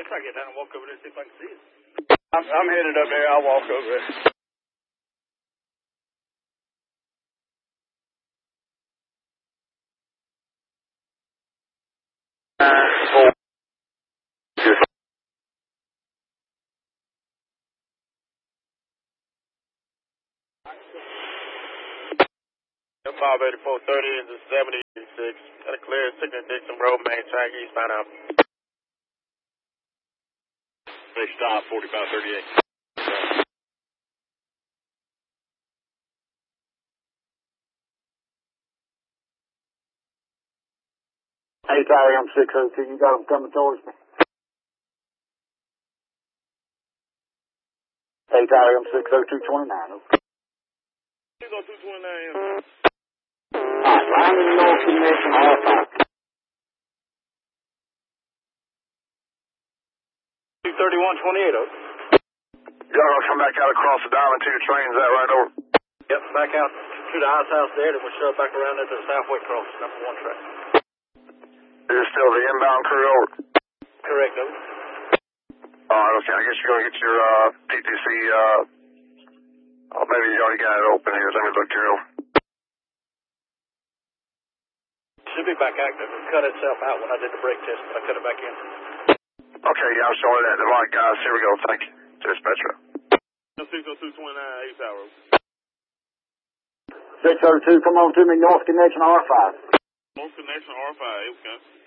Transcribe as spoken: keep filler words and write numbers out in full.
try to get down and walk over there and see if I can see it. I'm, I'm headed up there. I'll walk over there. five eighty-four thirty into seventy-six. Got a clear Signet Dixon Road, main track, eastbound out. They stop, forty-five thirty-eight. Hey, Tyler, I'm six oh two. You got them coming towards me. Hey, Tyler, I'm six oh two twenty-nine. six oh two twenty-nine. Alright, line in the North Connection, R five. two thirty-one twenty-eight, over. Y'all gonna come back out across the diamond to your train, is that right, over? Yep, back out to the ice house there, then we'll shove back around there to the southwest cross, number one track. Is it still the inbound crew, over? Correct, over. Alright, okay, I guess you're gonna get your, uh, P T C, uh, oh, maybe you already got it open here, let me look here, over. Should be back active. It cut itself out when I did the brake test, but I cut it back in. Okay, yeah, I'm showing that. All right, guys, here we go. Thank you. Cheers, Petro. six oh two twenty-nine, eight hour. six oh two, come on to me, North Connection, R five. North Connection, R five, okay.